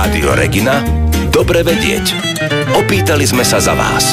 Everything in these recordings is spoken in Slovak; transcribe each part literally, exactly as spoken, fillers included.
Rádio Regina? Dobre vedieť. Opýtali sme sa za vás.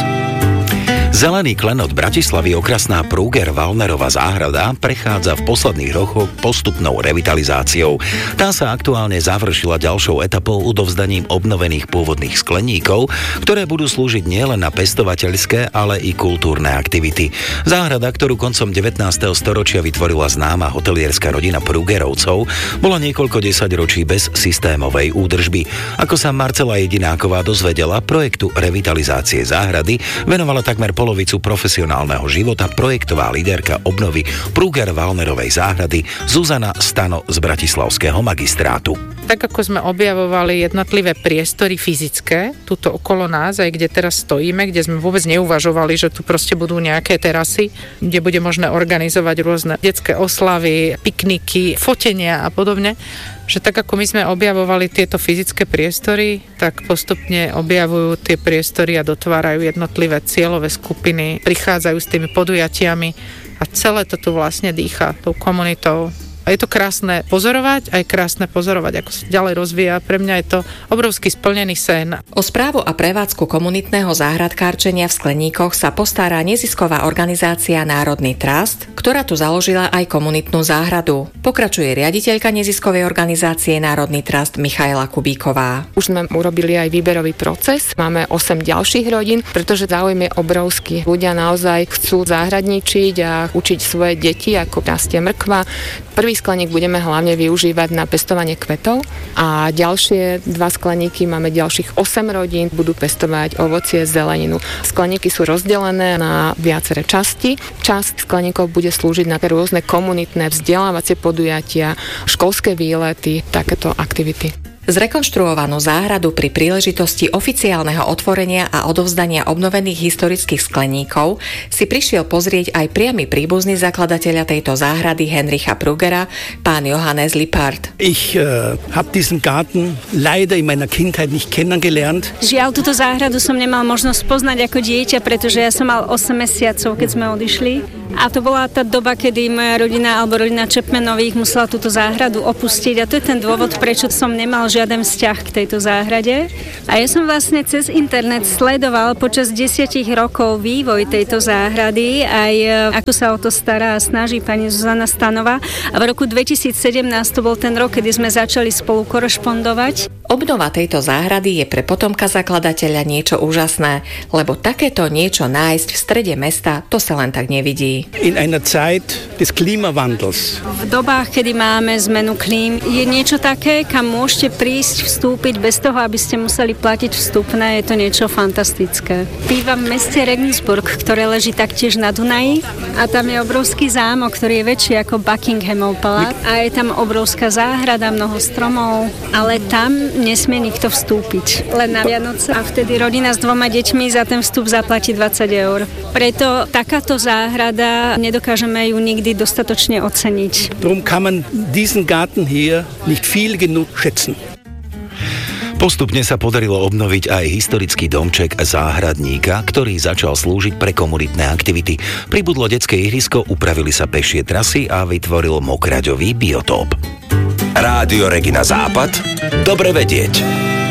Zelený klenot Bratislavy okrasná Prúger-Wallnerová záhrada prechádza v posledných rokoch postupnou revitalizáciou. Tá sa aktuálne završila ďalšou etapou odovzdaním obnovených pôvodných skleníkov, ktoré budú slúžiť nielen na pestovateľské, ale i kultúrne aktivity. Záhrada, ktorú koncom devätnásteho storočia vytvorila známa hotelierská rodina Prúgerovcov, bola niekoľko desaťročí bez systémovej údržby. Ako sa Marcela Jedináková dozvedela, projektu revitalizácie záhrady venovala takmer polovicu profesionálneho života projektová líderka obnovy Prúger-Wallnerovej záhrady Zuzana Stano z bratislavského magistrátu. Tak ako sme objavovali jednotlivé priestory fyzické, tuto okolo nás, aj kde teraz stojíme, kde sme vôbec neuvažovali, že tu proste budú nejaké terasy, kde bude možné organizovať rôzne detské oslavy, pikniky, fotenia a podobne, že tak ako my sme objavovali tieto fyzické priestory, tak postupne objavujú tie priestory a dotvárajú jednotlivé cieľové skupiny, prichádzajú s tými podujatiami a celé to tu vlastne dýcha tou komunitou. A je to krásne pozorovať, aj krásne pozorovať, ako sa ďalej rozvíja. Pre mňa je to obrovský splnený sen. O správu a prevádzku komunitného záhradkárčenia v Skleníkoch sa postará nezisková organizácia Národný trust, ktorá tu založila aj komunitnú záhradu. Pokračuje riaditeľka neziskovej organizácie Národný trust Michaela Kubíková. Už sme urobili aj výberový proces. Máme osem ďalších rodín, pretože záujem je obrovský. Ľudia naozaj chcú záhradničiť a učiť svoje deti, ako rastie mrkva. Prvý skleník budeme hlavne využívať na pestovanie kvetov a ďalšie dva skleníky, máme ďalších osem rodín, budú pestovať ovocie, zeleninu. Skleníky sú rozdelené na viaceré časti. Časť skleníkov bude slúžiť na rôzne komunitné vzdelávacie podujatia, školské výlety, takéto aktivity. Zrekonštruovanú záhradu pri príležitosti oficiálneho otvorenia a odovzdania obnovených historických skleníkov si prišiel pozrieť aj priamy príbuzný zakladateľa tejto záhrady Henricha Prugera, pán Johannes Lippard. Ich uh, habe diesen Garten leider in meiner Kindheit nicht kennengelernt. Žiaľ, túto záhradu som nemal možnosť poznať ako dieťa, pretože ja som mal osem mesiacov, keď sme odišli. A to bola tá doba, kedy moja rodina alebo rodina Čepmenových musela túto záhradu opustiť. A to je ten dôvod, prečo som nemal žiaden vzťah k tejto záhrade. A ja som vlastne cez internet sledoval počas desiatich rokov vývoj tejto záhrady, aj ako sa o to stará a snaží pani Zuzana Stanová. A v roku dvetisícsedemnásť to bol ten rok, kedy sme začali spolu korešpondovať. Obnova tejto záhrady je pre potomka zakladateľa niečo úžasné, lebo takéto niečo nájsť v strede mesta, to sa len tak nevidí. In einer Zeit des Klimawandels. V dobách, kedy máme zmenu klím, je niečo také, kam môžete prísť, vstúpiť bez toho, aby ste museli platiť vstupné, je to niečo fantastické. Bývam v meste Regensburg, ktoré leží taktiež na Dunaji a tam je obrovský zámok, ktorý je väčší ako Buckinghamov palác a je tam obrovská záhrada, mnoho stromov, ale tam nesmie nikto vstúpiť. Len na Vianoce a vtedy rodina s dvoma deťmi za ten vstup zaplatí dvadsať eur. Preto takáto záhrada nedokážeme ju nikdy dostatočne oceniť. Darum kann man diesen Garten hier nicht viel genug schätzen. Postupne sa podarilo obnoviť aj historický domček záhradníka, ktorý začal slúžiť pre komunitné aktivity. Pribudlo detské ihrisko, upravili sa pešie trasy a vytvoril mokraďový biotóp. Rádio Regina Západ. Dobre vedieť.